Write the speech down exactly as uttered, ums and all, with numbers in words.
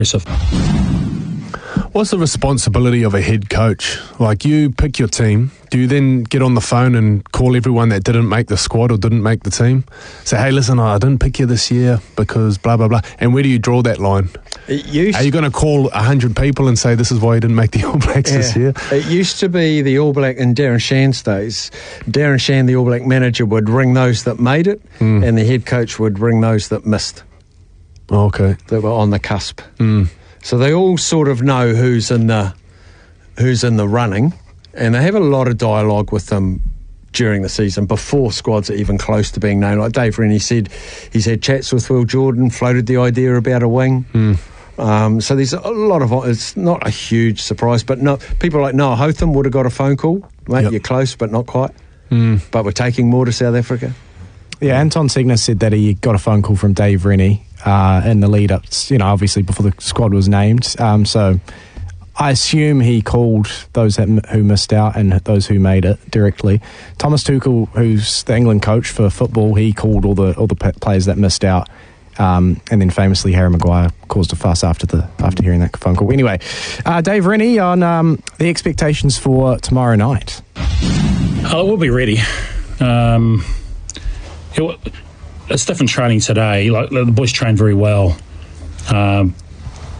What's the responsibility of a head coach? Like, you pick your team. Do you then get on the phone and call everyone that didn't make the squad or didn't make the team? Say, hey, listen, I didn't pick you this year because blah, blah, blah. And where do you draw that line? It used Are you going to call one hundred people and say this is why you didn't make the All Blacks yeah, this year? It used to be the All Black in Darren Shan's days. Darren Shan, the All Black manager, would ring those that made it, mm. and the head coach would ring those that missed. Okay. That were on the cusp. Mm. So they all sort of know who's in the who's in the running, and they have a lot of dialogue with them during the season before squads are even close to being known. Like Dave Rennie said, he's had chats with Will Jordan, floated the idea about a wing. Mm. Um, so there's a lot of, it's not a huge surprise, but no, people like Noah Hotham would have got a phone call. Mate, yep. You're close, but not quite. Mm. But we're taking more to South Africa. Yeah, Anton Segner said that he got a phone call from Dave Rennie uh, in the lead up, you know, obviously before the squad was named. Um, so I assume he called those that, who missed out and those who made it directly. Thomas Tuchel, who's the England coach for football, he called all the all the players that missed out. Um, and then famously, Harry Maguire caused a fuss after the after hearing that phone call. Anyway, uh, Dave Rennie on um, the expectations for tomorrow night. Oh, we'll be ready. Um, it, it's different training today. Like the boys trained very well. Um,